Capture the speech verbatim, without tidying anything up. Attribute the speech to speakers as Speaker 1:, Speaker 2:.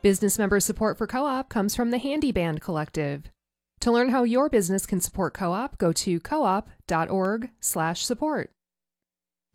Speaker 1: Business member support for Co-op comes from the Handy Band Collective. To learn how your business can support Co-op, go to co-op dot org slash support.